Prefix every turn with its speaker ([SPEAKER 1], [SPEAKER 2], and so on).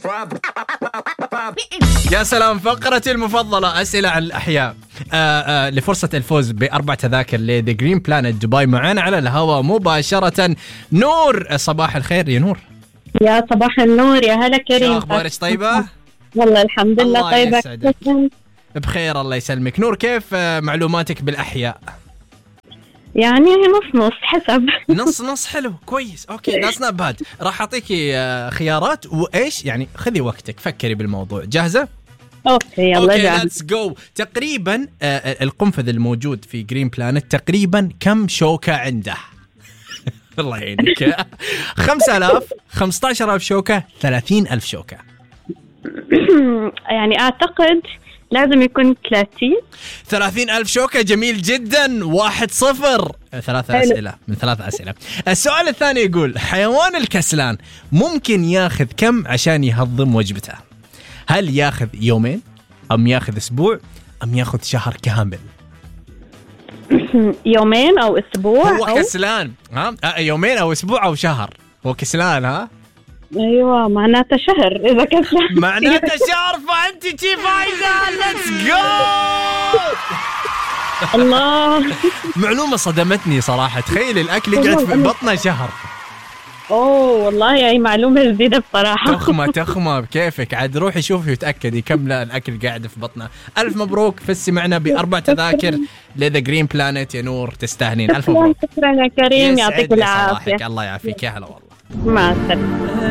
[SPEAKER 1] يا سلام، فقرتي المفضلة أسئلة عن الأحياء. لفرصة الفوز ب4 تذاكر لذا جرين بلانت دبي معنا على الهواء مباشرة نور. صباح الخير يا نور.
[SPEAKER 2] يا صباح النور، يا هلا كريم.
[SPEAKER 1] شو أخبارك؟ طيبة؟
[SPEAKER 2] والله الحمد لله طيبة.
[SPEAKER 1] بخير الله يسلمك. نور، كيف معلوماتك بالأحياء؟
[SPEAKER 2] يعني نص حسب.
[SPEAKER 1] نص حلو كويس. اوكي ناس نبات. راح اعطيكي خيارات وايش يعني، خذي وقتك فكري بالموضوع. جاهزه؟
[SPEAKER 2] اوكي يلا جاهز.
[SPEAKER 1] ليتس جو. تقريبا القنفذ الموجود في جرين بلانت تقريبا كم شوكه عنده؟ الله يعينك. 5000 15000 شوكه 30000 شوكه؟
[SPEAKER 2] يعني اعتقد لازم يكون
[SPEAKER 1] 30,000 شوكة. جميل جدا. 1-0. 3 أسئلة من 3 أسئلة. السؤال الثاني يقول حيوان الكسلان ممكن ياخذ كم عشان يهضم وجبته؟ هل ياخذ يومين أم ياخذ أسبوع أم ياخذ شهر كامل؟
[SPEAKER 2] يومين أو أسبوع.
[SPEAKER 1] هو كسلان يومين أو أسبوع أو شهر. هو كسلان
[SPEAKER 2] ايوه معناته شهر. اذا كسلان
[SPEAKER 1] معناته شهر، فانت تي فايزه. ليتس جو.
[SPEAKER 2] الله.
[SPEAKER 1] معلومه صدمتني صراحه. تخيل الاكل يقعد في بطنه شهر.
[SPEAKER 2] اوه والله هي معلومه جديده بصراحه.
[SPEAKER 1] تخمه بكيفك. عاد روحي شوفي وتاكدي كم لا الاكل قاعد في بطنه. الف مبروك، فزتي معنا ب4 تذاكر لذا جرين بلانت يا نور. تستاهلين. الف مبروك.
[SPEAKER 2] شكرا يا كريم، يعطيك العافيه.
[SPEAKER 1] الله يعافيك. يا هلا والله.
[SPEAKER 2] مع السلامه.